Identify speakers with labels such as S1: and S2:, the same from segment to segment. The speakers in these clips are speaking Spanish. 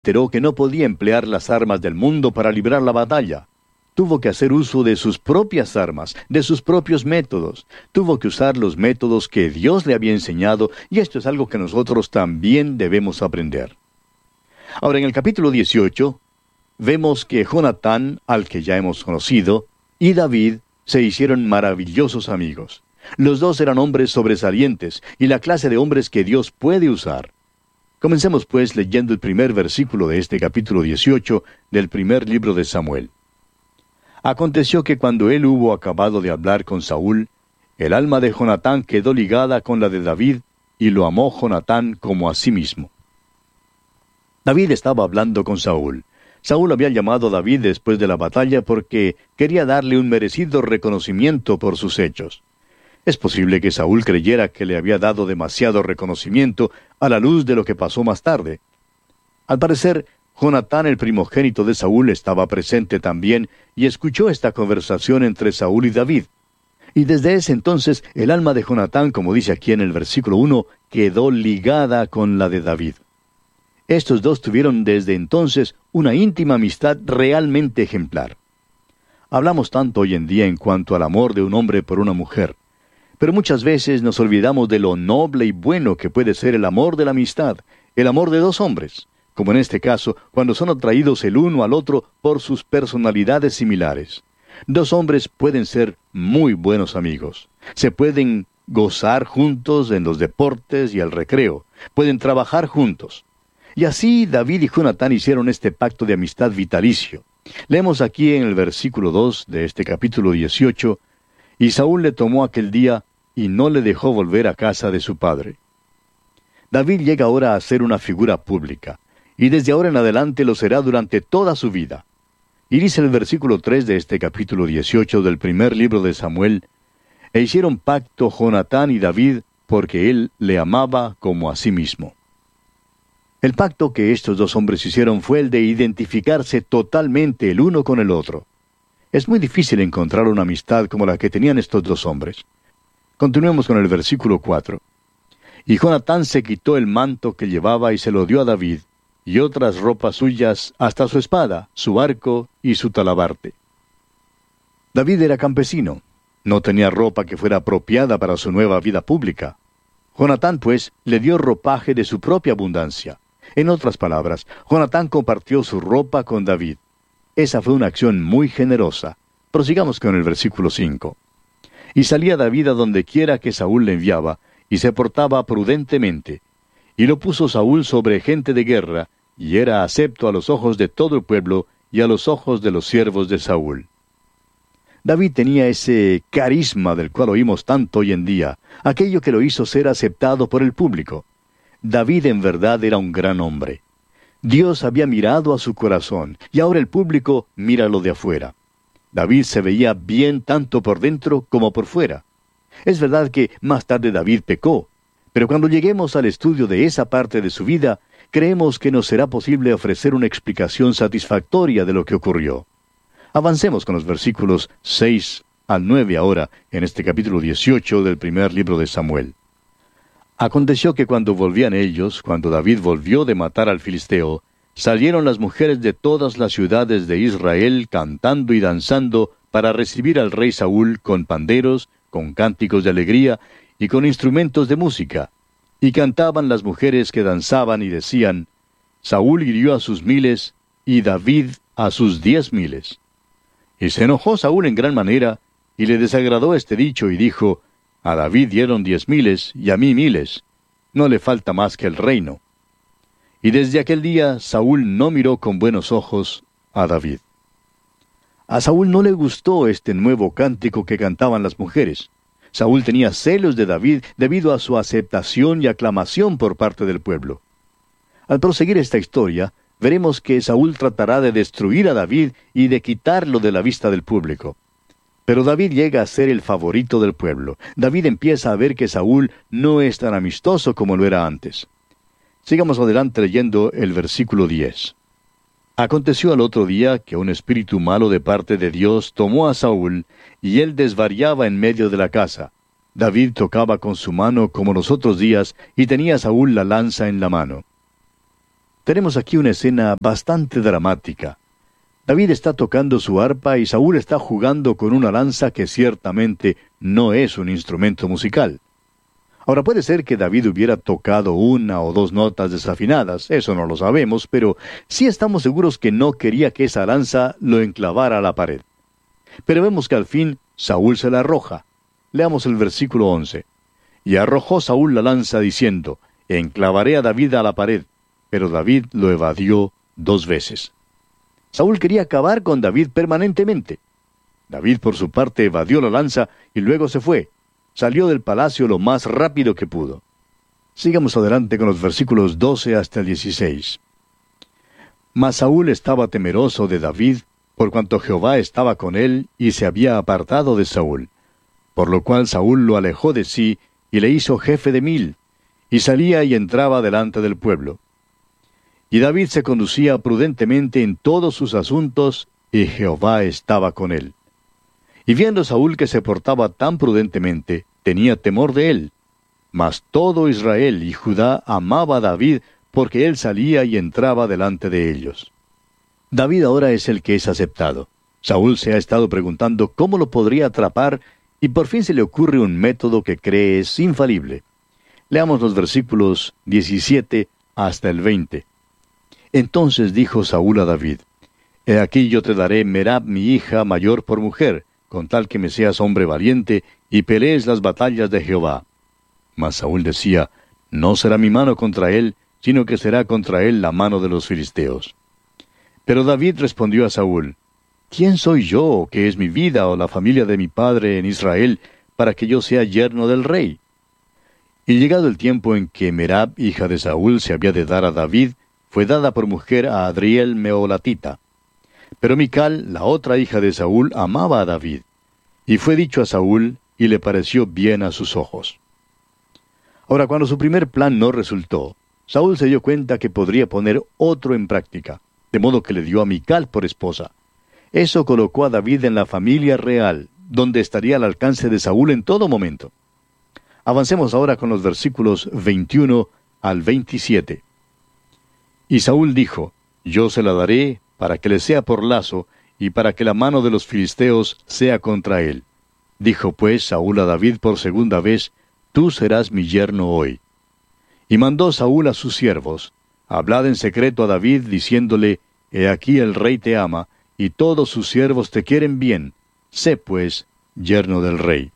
S1: enteró que no podía emplear las armas del mundo para librar la batalla. Tuvo que hacer uso de sus propias armas, de sus propios métodos. Tuvo que usar los métodos que Dios le había enseñado, y esto es algo que nosotros también debemos aprender. Ahora, en el capítulo 18, vemos que Jonatán, al que ya hemos conocido, y David se hicieron maravillosos amigos. Los dos eran hombres sobresalientes, y la clase de hombres que Dios puede usar. Comencemos pues leyendo el primer versículo de este capítulo 18 del primer libro de Samuel. Aconteció que cuando él hubo acabado de hablar con Saúl, el alma de Jonatán quedó ligada con la de David, y lo amó Jonatán como a sí mismo. David estaba hablando con Saúl. Saúl había llamado a David después de la batalla porque quería darle un merecido reconocimiento por sus hechos. Es posible que Saúl creyera que le había dado demasiado reconocimiento a la luz de lo que pasó más tarde. Al parecer, Jonatán, el primogénito de Saúl, estaba presente también y escuchó esta conversación entre Saúl y David. Y desde ese entonces, el alma de Jonatán, como dice aquí en el versículo 1, quedó ligada con la de David. Estos dos tuvieron desde entonces una íntima amistad realmente ejemplar. Hablamos tanto hoy en día en cuanto al amor de un hombre por una mujer, pero muchas veces nos olvidamos de lo noble y bueno que puede ser el amor de la amistad, el amor de dos hombres, como en este caso, cuando son atraídos el uno al otro por sus personalidades similares. Dos hombres pueden ser muy buenos amigos. Se pueden gozar juntos en los deportes y el recreo. Pueden trabajar juntos. Y así David y Jonatán hicieron este pacto de amistad vitalicio. Leemos aquí en el versículo 2 de este capítulo 18, «Y Saúl le tomó aquel día, y no le dejó volver a casa de su padre». David llega ahora a ser una figura pública, y desde ahora en adelante lo será durante toda su vida. Y dice el versículo 3 de este capítulo 18 del primer libro de Samuel, «E hicieron pacto Jonatán y David, porque él le amaba como a sí mismo». El pacto que estos dos hombres hicieron fue el de identificarse totalmente el uno con el otro. Es muy difícil encontrar una amistad como la que tenían estos dos hombres. Continuemos con el versículo 4. «Y Jonatán se quitó el manto que llevaba y se lo dio a David, y otras ropas suyas, hasta su espada, su arco y su talabarte». David era campesino. No tenía ropa que fuera apropiada para su nueva vida pública. Jonatán, pues, le dio ropaje de su propia abundancia. En otras palabras, Jonatán compartió su ropa con David. Esa fue una acción muy generosa. Prosigamos con el versículo 5. «Y salía David a donde quiera que Saúl le enviaba, y se portaba prudentemente. Y lo puso Saúl sobre gente de guerra, y era acepto a los ojos de todo el pueblo, y a los ojos de los siervos de Saúl». David tenía ese carisma del cual oímos tanto hoy en día, aquello que lo hizo ser aceptado por el público. David en verdad era un gran hombre. Dios había mirado a su corazón, y ahora el público mira lo de afuera. David se veía bien tanto por dentro como por fuera. Es verdad que más tarde David pecó, pero cuando lleguemos al estudio de esa parte de su vida, creemos que nos será posible ofrecer una explicación satisfactoria de lo que ocurrió. Avancemos con los versículos 6 al 9 ahora, en este capítulo 18 del primer libro de Samuel. «Aconteció que cuando volvían ellos, cuando David volvió de matar al filisteo, salieron las mujeres de todas las ciudades de Israel cantando y danzando para recibir al rey Saúl con panderos, con cánticos de alegría y con instrumentos de música. Y cantaban las mujeres que danzaban y decían, Saúl hirió a sus 1000 y David a sus 10,000. Y se enojó Saúl en gran manera, y le desagradó este dicho, y dijo, a David dieron 10,000 y a mí 1000. No le falta más que el reino. Y desde aquel día Saúl no miró con buenos ojos a David. A Saúl no le gustó este nuevo cántico que cantaban las mujeres. Saúl tenía celos de David debido a su aceptación y aclamación por parte del pueblo. Al proseguir esta historia, veremos que Saúl tratará de destruir a David y de quitarlo de la vista del público. Pero David llega a ser el favorito del pueblo. David empieza a ver que Saúl no es tan amistoso como lo era antes. Sigamos adelante leyendo el versículo 10. Aconteció al otro día que un espíritu malo de parte de Dios tomó a Saúl, y él desvariaba en medio de la casa. David tocaba con su mano como los otros días, y tenía Saúl la lanza en la mano. Tenemos aquí una escena bastante dramática. David está tocando su arpa y Saúl está jugando con una lanza que ciertamente no es un instrumento musical. Ahora puede ser que David hubiera tocado una o dos notas desafinadas, eso no lo sabemos, pero sí estamos seguros que no quería que esa lanza lo enclavara a la pared. Pero vemos que al fin Saúl se la arroja. Leamos el versículo 11. Y arrojó Saúl la lanza diciendo, enclavaré a David a la pared, pero David lo evadió 2 veces. Saúl quería acabar con David permanentemente. David por su parte evadió la lanza y luego se fue. Salió del palacio lo más rápido que pudo. Sigamos adelante con los versículos 12 hasta el 16. Mas Saúl estaba temeroso de David, por cuanto Jehová estaba con él y se había apartado de Saúl. Por lo cual Saúl lo alejó de sí y le hizo jefe de 1000, y salía y entraba delante del pueblo. Y David se conducía prudentemente en todos sus asuntos, y Jehová estaba con él. Y viendo Saúl que se portaba tan prudentemente, tenía temor de él. Mas todo Israel y Judá amaba a David, porque él salía y entraba delante de ellos. David ahora es el que es aceptado. Saúl se ha estado preguntando cómo lo podría atrapar, y por fin se le ocurre un método que cree es infalible. Leamos los versículos 17 hasta el 20. Entonces dijo Saúl a David, He aquí yo te daré Merab mi hija mayor por mujer, con tal que me seas hombre valiente, y pelees las batallas de Jehová. Mas Saúl decía, No será mi mano contra él, sino que será contra él la mano de los filisteos. Pero David respondió a Saúl, ¿Quién soy yo, que es mi vida o la familia de mi padre en Israel, para que yo sea yerno del rey? Y llegado el tiempo en que Merab, hija de Saúl, se había de dar a David, fue dada por mujer a Adriel Meolatita. Pero Mical, la otra hija de Saúl, amaba a David. Y fue dicho a Saúl, y le pareció bien a sus ojos. Ahora, cuando su primer plan no resultó, Saúl se dio cuenta que podría poner otro en práctica, de modo que le dio a Mical por esposa. Eso colocó a David en la familia real, donde estaría al alcance de Saúl en todo momento. Avancemos ahora con los versículos 21 al 27. Y Saúl dijo, Yo se la daré para que le sea por lazo, y para que la mano de los filisteos sea contra él. Dijo pues Saúl a David por segunda vez, Tú serás mi yerno hoy. Y mandó Saúl a sus siervos, Hablad en secreto a David, diciéndole, He aquí el rey te ama, y todos sus siervos te quieren bien. Sé pues, yerno del rey.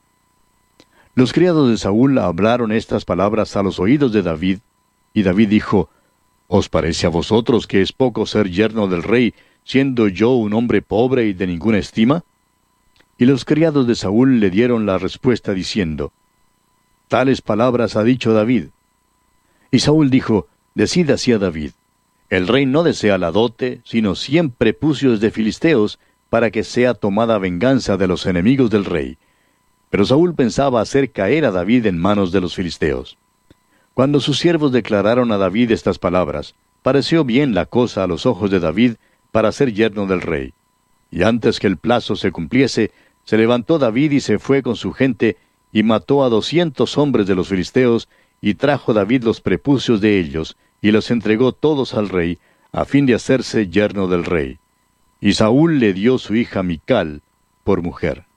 S1: Los criados de Saúl hablaron estas palabras a los oídos de David, y David dijo, ¿Os parece a vosotros que es poco ser yerno del rey, siendo yo un hombre pobre y de ninguna estima? Y los criados de Saúl le dieron la respuesta diciendo, Tales palabras ha dicho David. Y Saúl dijo, Decid así a David, el rey no desea la dote, sino 100 prepucios de filisteos, para que sea tomada venganza de los enemigos del rey. Pero Saúl pensaba hacer caer a David en manos de los filisteos. Cuando sus siervos declararon a David estas palabras, pareció bien la cosa a los ojos de David para ser yerno del rey. Y antes que el plazo se cumpliese, se levantó David y se fue con su gente, y mató a 200 hombres de los filisteos, y trajo David los prepucios de ellos, y los entregó todos al rey, a fin de hacerse yerno del rey. Y Saúl le dio su hija Mical por mujer.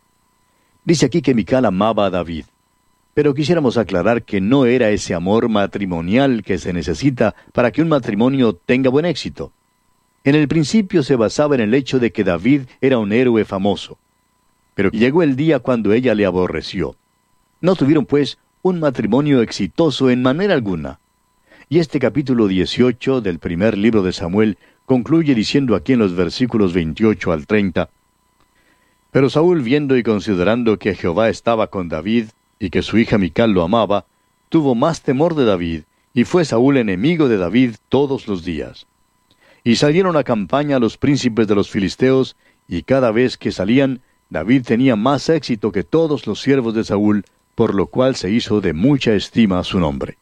S1: Dice aquí que Mical amaba a David. Pero quisiéramos aclarar que no era ese amor matrimonial que se necesita para que un matrimonio tenga buen éxito. En el principio se basaba en el hecho de que David era un héroe famoso. Pero llegó el día cuando ella le aborreció. No tuvieron, pues, un matrimonio exitoso en manera alguna. Y este capítulo 18 del primer libro de Samuel concluye diciendo aquí en los versículos 28 al 30, Pero Saúl, viendo y considerando que Jehová estaba con David, y que su hija Mical lo amaba, tuvo más temor de David, y fue Saúl enemigo de David todos los días. Y salieron a campaña los príncipes de los filisteos, y cada vez que salían, David tenía más éxito que todos los siervos de Saúl, por lo cual se hizo de mucha estima su nombre.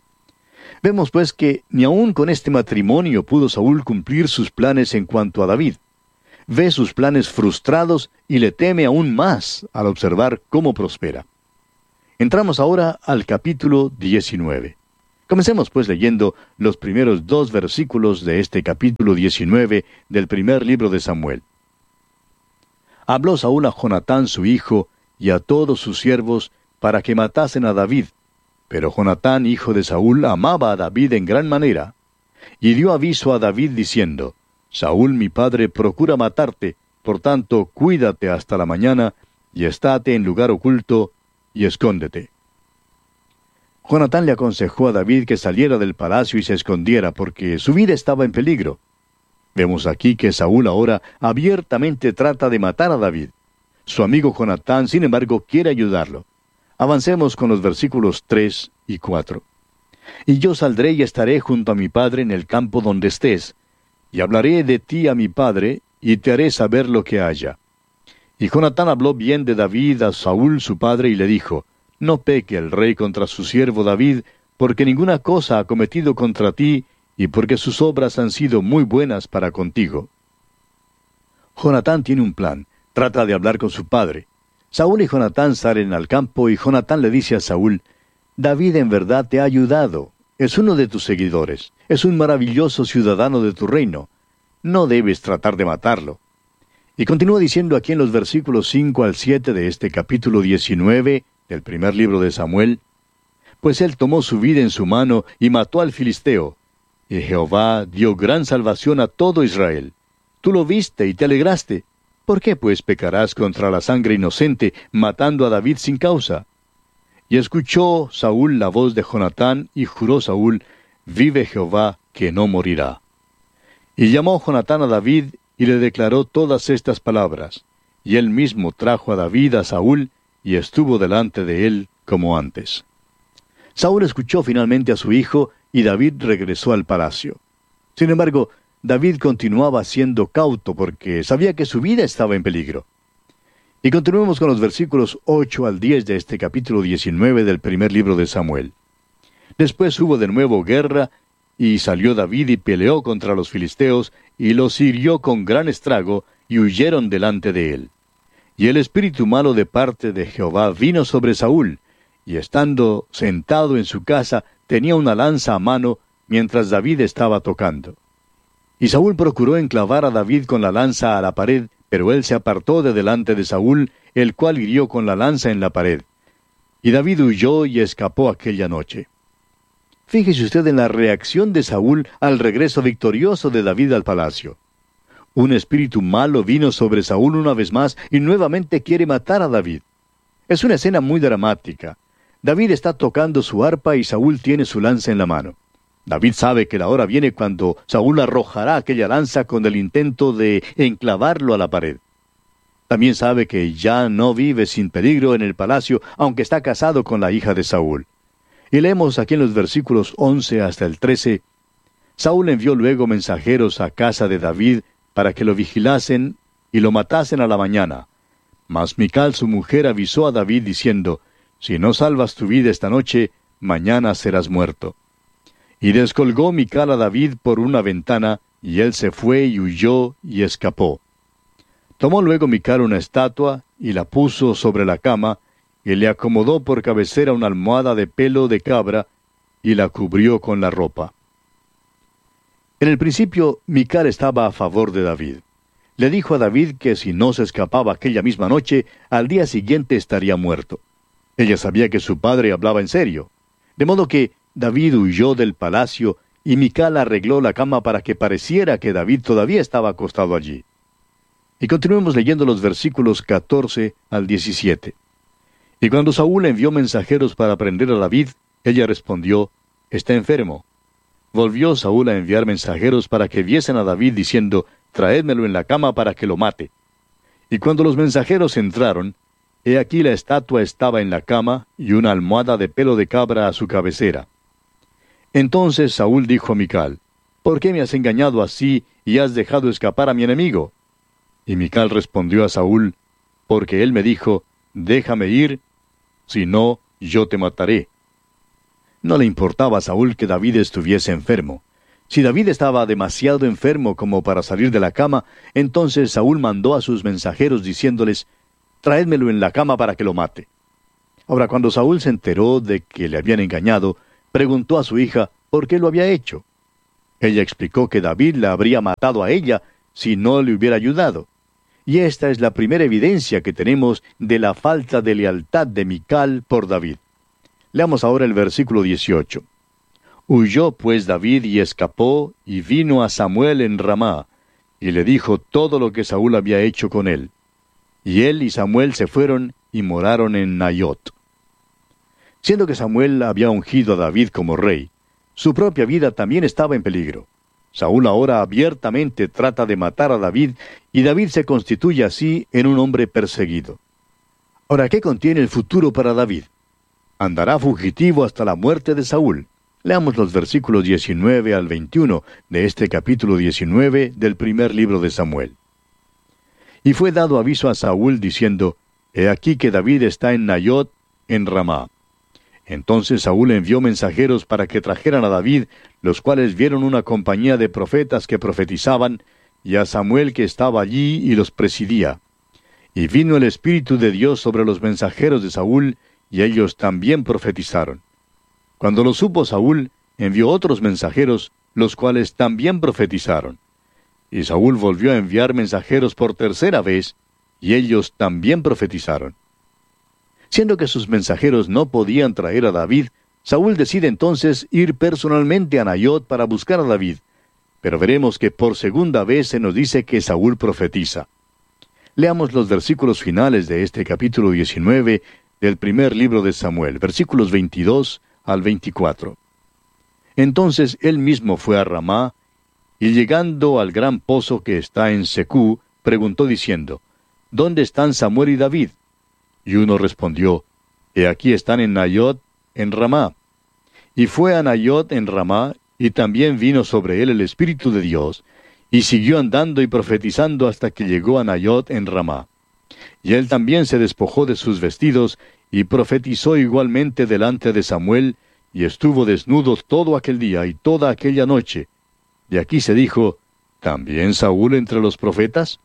S1: Vemos pues que ni aun con este matrimonio pudo Saúl cumplir sus planes en cuanto a David. Ve sus planes frustrados y le teme aún más al observar cómo prospera. Entramos ahora al capítulo 19. Comencemos pues leyendo los primeros 2 versículos de este capítulo 19 del primer libro de Samuel. Habló Saúl a Jonatán su hijo y a todos sus siervos para que matasen a David. Pero Jonatán, hijo de Saúl, amaba a David en gran manera. Y dio aviso a David diciendo, Saúl mi padre procura matarte, por tanto cuídate hasta la mañana, y estate en lugar oculto, y escóndete. Jonatán le aconsejó a David que saliera del palacio y se escondiera, porque su vida estaba en peligro. Vemos aquí que Saúl ahora abiertamente trata de matar a David. Su amigo Jonatán, sin embargo, quiere ayudarlo. Avancemos con los versículos 3 y 4. Y yo saldré y estaré junto a mi padre en el campo donde estés, y hablaré de ti a mi padre, y te haré saber lo que haya. Y Jonatán habló bien de David a Saúl su padre, y le dijo, no peque el rey contra su siervo David, porque ninguna cosa ha cometido contra ti, y porque sus obras han sido muy buenas para contigo. Jonatán tiene un plan, trata de hablar con su padre. Saúl y Jonatán salen al campo, y Jonatán le dice a Saúl, David en verdad te ha ayudado, es uno de tus seguidores, es un maravilloso ciudadano de tu reino, no debes tratar de matarlo. Y continúa diciendo aquí en los versículos 5 al 7 de este capítulo 19 del primer libro de Samuel, pues él tomó su vida en su mano y mató al filisteo, y Jehová dio gran salvación a todo Israel. Tú lo viste y te alegraste. ¿Por qué pues pecarás contra la sangre inocente, matando a David sin causa? Y escuchó Saúl la voz de Jonatán, y juró Saúl, vive Jehová, que no morirá. Y llamó Jonatán a David, y le declaró todas estas palabras. Y él mismo trajo a David a Saúl, y estuvo delante de él como antes. Saúl escuchó finalmente a su hijo, y David regresó al palacio. Sin embargo, David continuaba siendo cauto porque sabía que su vida estaba en peligro. Y continuemos con los versículos 8 al 10 de este capítulo 19 del primer libro de Samuel. Después hubo de nuevo guerra, y salió David y peleó contra los filisteos, y los hirió con gran estrago, y huyeron delante de él. Y el espíritu malo de parte de Jehová vino sobre Saúl, y estando sentado en su casa, tenía una lanza a mano, mientras David estaba tocando. Y Saúl procuró enclavar a David con la lanza a la pared, pero él se apartó de delante de Saúl, el cual hirió con la lanza en la pared. Y David huyó y escapó aquella noche. Fíjese usted en la reacción de Saúl al regreso victorioso de David al palacio. Un espíritu malo vino sobre Saúl una vez más y nuevamente quiere matar a David. Es una escena muy dramática. David está tocando su arpa y Saúl tiene su lanza en la mano. David sabe que la hora viene cuando Saúl arrojará aquella lanza con el intento de enclavarlo a la pared. También sabe que ya no vive sin peligro en el palacio, aunque está casado con la hija de Saúl. Y leemos aquí en los versículos 11 hasta el 13, Saúl envió luego mensajeros a casa de David para que lo vigilasen y lo matasen a la mañana. Mas Mical su mujer avisó a David diciendo, si no salvas tu vida esta noche, mañana serás muerto. Y descolgó Mical a David por una ventana, y él se fue y huyó y escapó. Tomó luego Mical una estatua, y la puso sobre la cama, y le acomodó por cabecera una almohada de pelo de cabra, y la cubrió con la ropa. En el principio, Mical estaba a favor de David. Le dijo a David que si no se escapaba aquella misma noche, al día siguiente estaría muerto. Ella sabía que su padre hablaba en serio. De modo que David huyó del palacio, y Mical arregló la cama para que pareciera que David todavía estaba acostado allí. Y continuemos leyendo los versículos 14 al 17. Y cuando Saúl envió mensajeros para prender a David, ella respondió, está enfermo. Volvió Saúl a enviar mensajeros para que viesen a David, diciendo, traédmelo en la cama para que lo mate. Y cuando los mensajeros entraron, he aquí la estatua estaba en la cama, y una almohada de pelo de cabra a su cabecera. Entonces Saúl dijo a Mical, ¿por qué me has engañado así, y has dejado escapar a mi enemigo? Y Mical respondió a Saúl, porque él me dijo, déjame ir, si no, yo te mataré. No le importaba a Saúl que David estuviese enfermo. Si David estaba demasiado enfermo como para salir de la cama, entonces Saúl mandó a sus mensajeros diciéndoles, traédmelo en la cama para que lo mate. Ahora, cuando Saúl se enteró de que le habían engañado, preguntó a su hija por qué lo había hecho. Ella explicó que David la habría matado a ella si no le hubiera ayudado. Y esta es la primera evidencia que tenemos de la falta de lealtad de Mical por David. Leamos ahora el versículo 18. Huyó pues David y escapó, y vino a Samuel en Ramá, y le dijo todo lo que Saúl había hecho con él. Y él y Samuel se fueron y moraron en Nayot. Siendo que Samuel había ungido a David como rey, su propia vida también estaba en peligro. Saúl ahora abiertamente trata de matar a David, y David se constituye así en un hombre perseguido. Ahora, ¿qué contiene el futuro para David? Andará fugitivo hasta la muerte de Saúl. Leamos los versículos 19 al 21 de este capítulo 19 del primer libro de Samuel. Y fue dado aviso a Saúl diciendo, He aquí que David está en Nayot, en Ramá. Entonces Saúl envió mensajeros para que trajeran a David, los cuales vieron una compañía de profetas que profetizaban, y a Samuel que estaba allí y los presidía. Y vino el Espíritu de Dios sobre los mensajeros de Saúl, y ellos también profetizaron. Cuando lo supo Saúl, envió otros mensajeros, los cuales también profetizaron. Y Saúl volvió a enviar mensajeros por tercera vez, y ellos también profetizaron. Siendo que sus mensajeros no podían traer a David, Saúl decide entonces ir personalmente a Nayot para buscar a David. Pero veremos que por segunda vez se nos dice que Saúl profetiza. Leamos los versículos finales de este capítulo 19 del primer libro de Samuel, versículos 22 al 24. Entonces él mismo fue a Ramá, y llegando al gran pozo que está en Secú, preguntó diciendo, ¿Dónde están Samuel y David? Y uno respondió, He aquí están en Nayot, en Ramá. Y fue a Nayot en Ramá, y también vino sobre él el Espíritu de Dios, y siguió andando y profetizando hasta que llegó a Nayot en Ramá. Y él también se despojó de sus vestidos, y profetizó igualmente delante de Samuel, y estuvo desnudo todo aquel día y toda aquella noche. Y aquí se dijo, ¿también Saúl entre los profetas?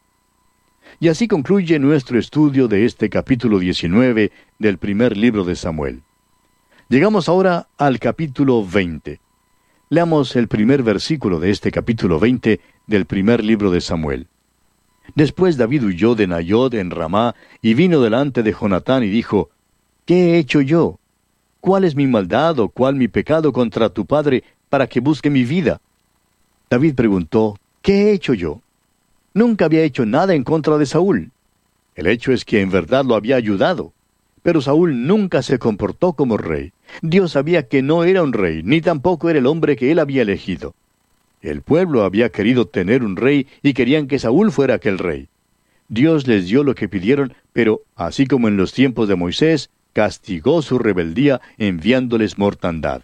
S1: Y así concluye nuestro estudio de este capítulo 19 del primer libro de Samuel. Llegamos ahora al capítulo 20. Leamos el primer versículo de este capítulo 20 del primer libro de Samuel. Después David huyó de Nayot en Ramá, y vino delante de Jonatán y dijo, ¿Qué he hecho yo? ¿Cuál es mi maldad o cuál mi pecado contra tu padre para que busque mi vida? David preguntó, ¿qué he hecho yo? Nunca había hecho nada en contra de Saúl. El hecho es que en verdad lo había ayudado. Pero Saúl nunca se comportó como rey. Dios sabía que no era un rey, ni tampoco era el hombre que él había elegido. El pueblo había querido tener un rey y querían que Saúl fuera aquel rey. Dios les dio lo que pidieron, pero, así como en los tiempos de Moisés, castigó su rebeldía enviándoles mortandad.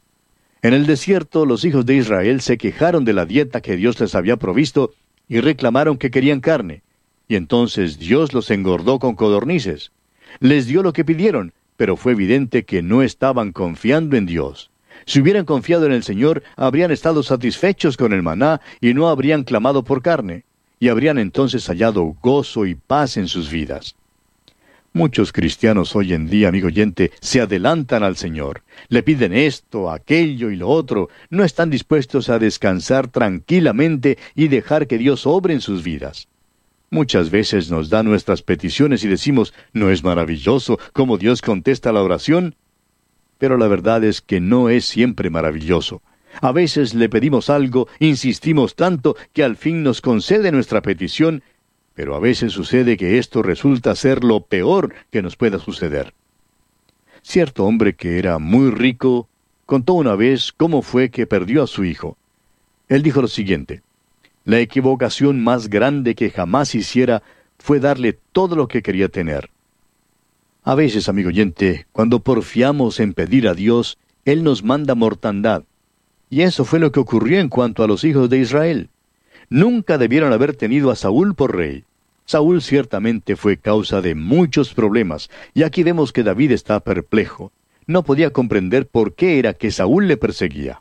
S1: En el desierto, los hijos de Israel se quejaron de la dieta que Dios les había provisto y reclamaron que querían carne. Y entonces Dios los engordó con codornices. Les dio lo que pidieron, pero fue evidente que no estaban confiando en Dios. Si hubieran confiado en el Señor, habrían estado satisfechos con el maná y no habrían clamado por carne, y habrían entonces hallado gozo y paz en sus vidas. Muchos cristianos hoy en día, amigo oyente, se adelantan al Señor. Le piden esto, aquello y lo otro. No están dispuestos a descansar tranquilamente y dejar que Dios obre en sus vidas. Muchas veces nos da nuestras peticiones y decimos, ¿no es maravilloso cómo Dios contesta la oración? Pero la verdad es que no es siempre maravilloso. A veces le pedimos algo, insistimos tanto que al fin nos concede nuestra petición, pero a veces sucede que esto resulta ser lo peor que nos pueda suceder. Cierto hombre que era muy rico contó una vez cómo fue que perdió a su hijo. Él dijo lo siguiente: la equivocación más grande que jamás hiciera fue darle todo lo que quería tener. A veces, amigo oyente, cuando porfiamos en pedir a Dios, Él nos manda mortandad. Y eso fue lo que ocurrió en cuanto a los hijos de Israel. Nunca debieron haber tenido a Saúl por rey. Saúl ciertamente fue causa de muchos problemas, y aquí vemos que David está perplejo. No podía comprender por qué era que Saúl le perseguía.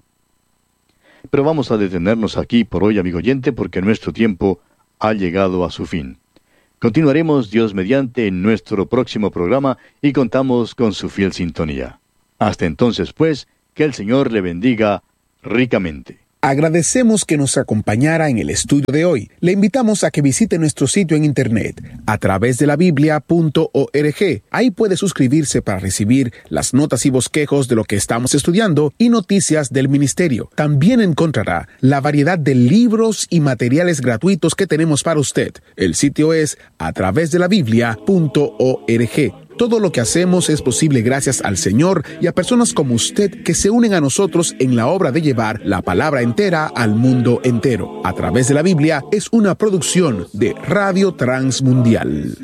S1: Pero vamos a detenernos aquí por hoy, amigo oyente, porque nuestro tiempo ha llegado a su fin. Continuaremos, Dios mediante, en nuestro próximo programa y contamos con su fiel sintonía. Hasta entonces, pues, Que el Señor le bendiga ricamente.
S2: Agradecemos que nos acompañara en el estudio de hoy. Le invitamos a que visite nuestro sitio en internet a través de la biblia.org. Ahí puede suscribirse para recibir las notas y bosquejos de lo que estamos estudiando y noticias del ministerio. También encontrará la variedad de libros y materiales gratuitos que tenemos para usted. El sitio es a través de la biblia.org. Todo lo que hacemos es posible gracias al Señor y a personas como usted que se unen a nosotros en la obra de llevar la palabra entera al mundo entero. A través de la Biblia es una producción de Radio Transmundial.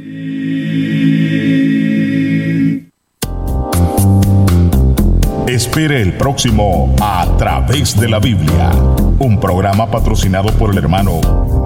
S3: Espere el próximo A Través de la Biblia, un programa patrocinado por el hermano